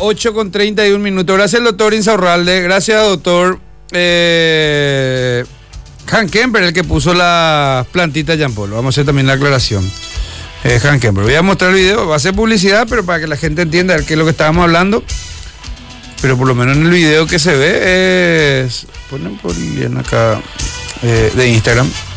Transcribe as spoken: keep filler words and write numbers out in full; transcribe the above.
ocho con treinta y un minutos. Gracias, el doctor Insaurralde. Gracias, doctor eh, Han Kemper, el que puso las plantitas Jean Paul. Vamos a hacer también la aclaración. Eh, Han Kemper. Voy a mostrar el video. Va a ser publicidad, pero para que la gente entienda de qué es lo que estábamos hablando. Pero por lo menos en el video que se ve es... Ponen por bien acá eh, de Instagram.